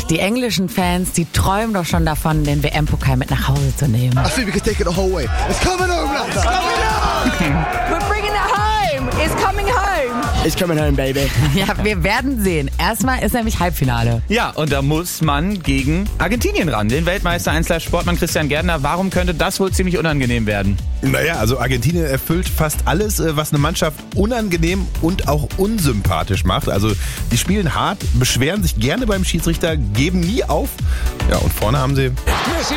die englischen Fans, die träumen doch schon davon, den WM-Pokal mit nach Hause zu nehmen. I think we can take it the whole way. It's coming home, lads. It's coming home. We're bringing it home. It's coming home. It's coming home, baby. Ja, wir werden sehen. Erstmal ist nämlich Halbfinale. Ja, und da muss man gegen Argentinien ran, den Weltmeister 1/Sportmann Christian Gärtner. Warum könnte das wohl ziemlich unangenehm werden? Naja, also Argentinien erfüllt fast alles, was eine Mannschaft unangenehm und auch unsympathisch macht. Also die spielen hart, beschweren sich gerne beim Schiedsrichter, geben nie auf. Ja, und vorne haben sie... Messi,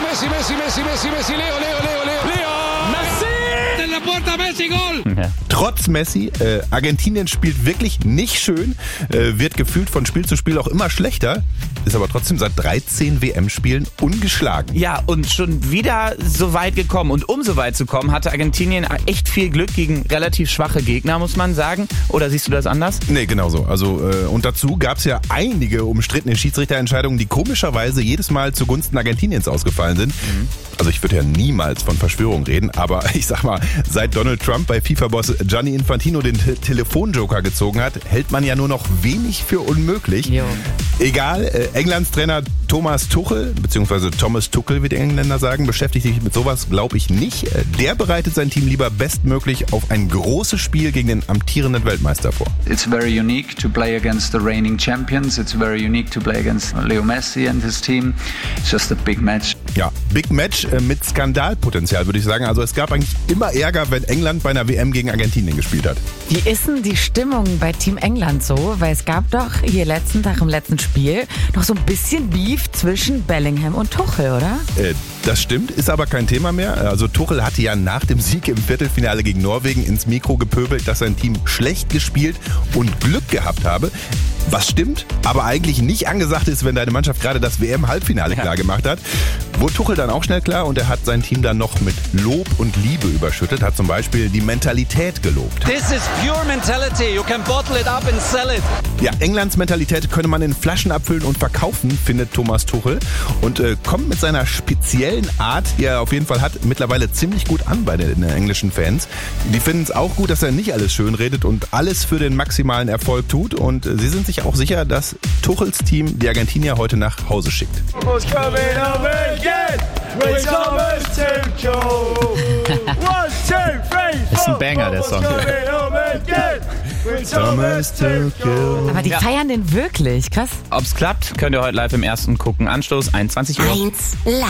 Leo, Leo. Messi! En la puerta, Messi, Goal! Ja. Trotz Messi, Argentinien spielt wirklich nicht schön, wird gefühlt von Spiel zu Spiel auch immer schlechter, ist aber trotzdem seit 13 WM-Spielen ungeschlagen. Ja, und schon wieder so weit gekommen. Und um so weit zu kommen, hatte Argentinien echt viel Glück gegen relativ schwache Gegner, muss man sagen. Oder siehst du das anders? Nee, genau so. Also, und dazu gab es ja einige umstrittene Schiedsrichterentscheidungen, die komischerweise jedes Mal zugunsten Argentiniens ausgefallen sind. Also ich würde ja niemals von Verschwörung reden, aber ich sag mal, seit Donald Trump bei FIFA-Boss Gianni Infantino den Telefonjoker gezogen hat, hält man ja nur noch wenig für unmöglich. Jo. Egal, Englands Trainer Thomas Tuchel, beziehungsweise Thomas Tuchel, wie die Engländer sagen, beschäftigt sich mit sowas, glaube ich, nicht. Der bereitet sein Team lieber bestmöglich auf ein großes Spiel gegen den amtierenden Weltmeister vor. It's very unique to play against the reigning champions. It's very unique to play against Leo Messi and his team. It's just a big match. Ja, Big Match mit Skandalpotenzial, würde ich sagen. Also es gab eigentlich immer Ärger, wenn England bei einer WM gegen Argentinien gespielt hat. Wie ist denn die Stimmung bei Team England so? Weil es gab doch hier letzten Tag im letzten Spiel noch so ein bisschen Beef zwischen Bellingham und Tuchel, oder? Das stimmt, ist aber kein Thema mehr. Also Tuchel hatte ja nach dem Sieg im Viertelfinale gegen Norwegen ins Mikro gepöbelt, dass sein Team schlecht gespielt und Glück gehabt habe. Was stimmt, aber eigentlich nicht angesagt ist, wenn deine Mannschaft gerade das WM-Halbfinale klar gemacht hat. Wurde Tuchel dann auch schnell klar und er hat sein Team dann noch mit Lob und Liebe überschüttet, hat zum Beispiel die Mentalität gelobt. This is pure mentality. You can bottle it up and sell it. Ja, Englands Mentalität könne man in Flaschen abfüllen und verkaufen, findet Thomas Tuchel und kommt mit seiner speziellen Art, die er auf jeden Fall hat, mittlerweile ziemlich gut an bei den englischen Fans. Die finden es auch gut, dass er nicht alles schön redet und alles für den maximalen Erfolg tut und sie sind sich auch sicher, dass Tuchels Team die Argentinier heute nach Hause schickt. Ist ein Banger, der Song. Aber die feiern den wirklich, krass. Ob's klappt, könnt ihr heute live im Ersten gucken. Anstoß 21 Uhr. 1 live.